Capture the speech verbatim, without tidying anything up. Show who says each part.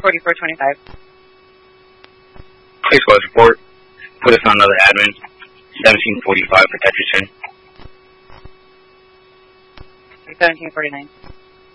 Speaker 1: forty-four twenty-five.
Speaker 2: Clear squad report. Put us on another admin. seventeen forty-five for Tetrition.
Speaker 1: seventeen forty-nine.